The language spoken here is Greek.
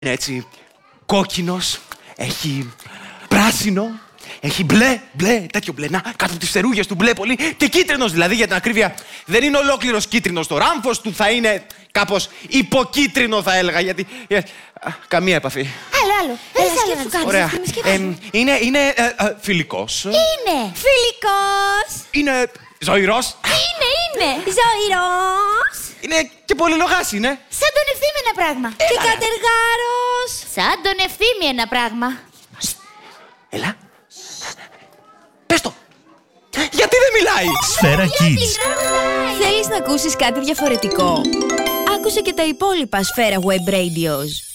Είναι έτσι κόκκινος, έχει πράσινο, έχει μπλε, τέτοιο μπλε. Να, κάτω από τις φτερούγες του μπλε πολύ. Και κίτρινος δηλαδή, για την ακρίβεια. Δεν είναι ολόκληρος κίτρινος. Το ράμφος του θα είναι κάπως υποκίτρινο, θα έλεγα. Γιατί. Καμία επαφή. Άλλο. Δεν θα να ωραία. Είναι φιλικός. Είναι φιλικός. Είναι ζωηρός. Είναι ζωηρός. Είναι και πολυλογάς είναι. Σαν τον Ευθύμη ένα πράγμα. Και κατεργάρος. Σαν τον Ευθύμη ένα πράγμα. Έλα. Πες το. Γιατί δεν μιλάει. Σφαίρα Kids. Θέλεις να ακούσεις κάτι διαφορετικό? Άκουσε και τα υπόλοιπα Σφαίρα Web Radios.